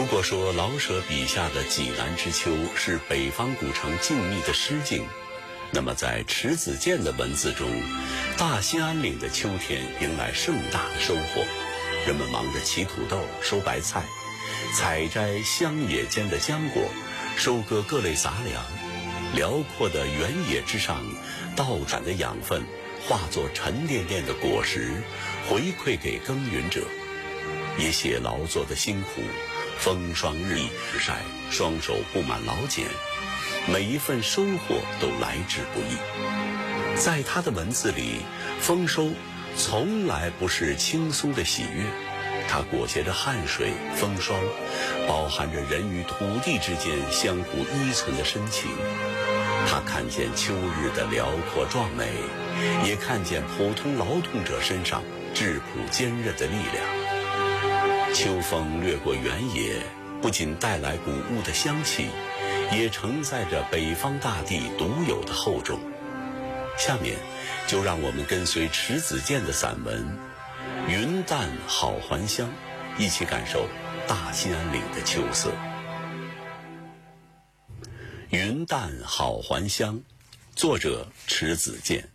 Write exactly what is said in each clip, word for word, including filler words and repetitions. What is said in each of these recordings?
果说老舍笔下的济南之秋是北方古城静谧的诗境，那么在迟子建的文字中，大兴安岭的秋天迎来盛大的收获，人们忙着骑土豆、收白菜，采摘乡野间的浆果，收割各类杂粮。辽阔的原野之上倒转的养分化作沉甸甸的果实，回馈给耕耘者。一些劳作的辛苦，风霜日日晒，双手布满劳茧，每一份收获都来之不易。在他的文字里，丰收从来不是轻松的喜悦，它裹挟着汗水、风霜，包含着人与土地之间相互依存的深情。他看见秋日的辽阔壮美，也看见普通劳动者身上质朴坚韧的力量。秋风掠过原野，不仅带来谷物的香气，也承载着北方大地独有的厚重。下面就让我们跟随迟子建的散文《云淡好还乡》，一起感受大兴安岭的秋色。云淡好还乡，作者迟子建。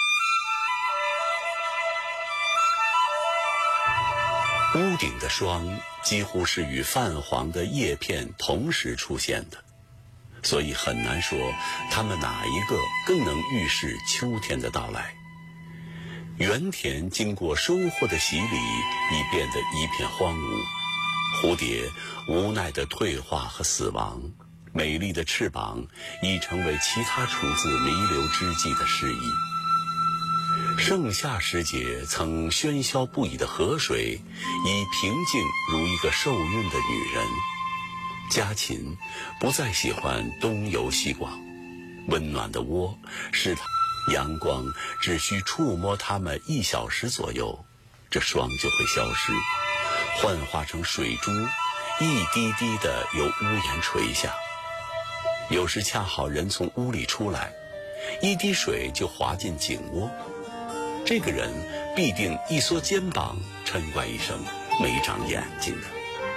屋顶的霜几乎是与泛黄的叶片同时出现的，所以很难说它们哪一个更能预示秋天的到来。原田经过收获的洗礼，已变得一片荒芜，蝴蝶无奈的退化和死亡，美丽的翅膀已成为其他厨子弥留之际的诗意。盛夏时节曾喧嚣不已的河水，已平静如一个受孕的女人。家禽不再喜欢东游西逛，温暖的窝使它阳光只需触摸它们一小时左右，这霜就会消失，幻化成水珠，一滴滴地由屋檐垂下。有时恰好人从屋里出来，一滴水就滑进井窝，这个人必定一缩肩膀，嗔怪一声没长眼睛的。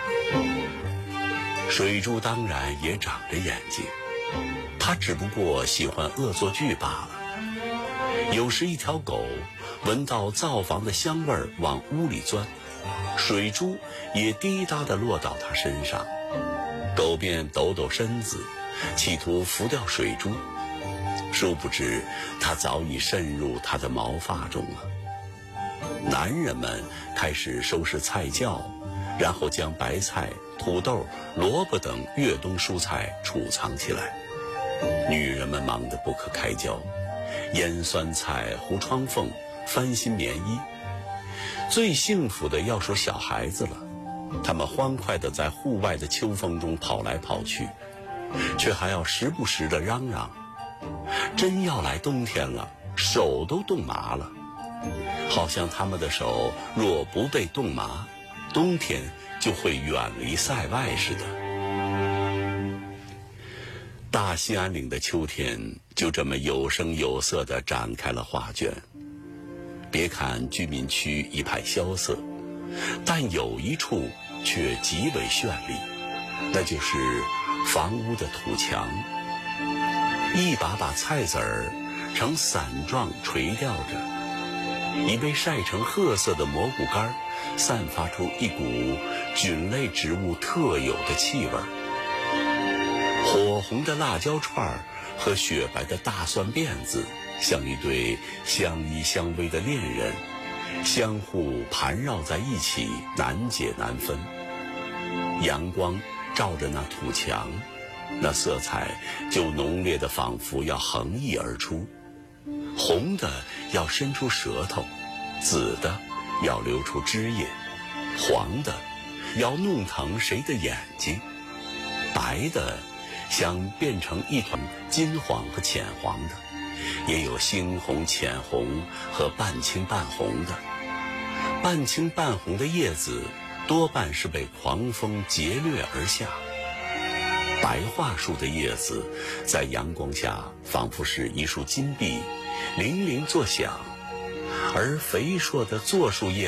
水珠当然也长着眼睛，它只不过喜欢恶作剧罢了。有时一条狗闻到灶房的香味儿往屋里钻，水珠也滴答地落到它身上，狗便抖抖身子，企图拂掉水珠，殊不知它早已渗入它的毛发中了。男人们开始收拾菜窖，然后将白菜、土豆、萝卜等越冬蔬菜储藏起来。女人们忙得不可开交，腌酸菜、糊窗缝、翻新棉衣。最幸福的要数小孩子了，他们欢快地在户外的秋风中跑来跑去，却还要时不时地嚷嚷，真要来冬天了，手都冻麻了。好像他们的手若不被冻麻，冬天就会远离塞外似的。大兴安岭的秋天就这么有声有色地展开了画卷。别看居民区一派萧瑟，但有一处却极为绚丽，那就是房屋的土墙。一把把菜籽儿呈伞状垂吊着，已被晒成褐色的蘑菇干散发出一股菌类植物特有的气味。火红的辣椒串和雪白的大蒜辫子像一对相依相偎的恋人，相互盘绕在一起，难解难分。阳光照着那土墙，那色彩就浓烈的仿佛要横溢而出，红的要伸出舌头，紫的要流出汁液，黄的要弄疼谁的眼睛，白的想变成一团金黄和浅黄的，也有猩红、浅红和半青半红的。半青半红的叶子多半是被狂风劫掠而下。白桦树的叶子在阳光下仿佛是一束金币，铃铃作响，而肥硕的柞树叶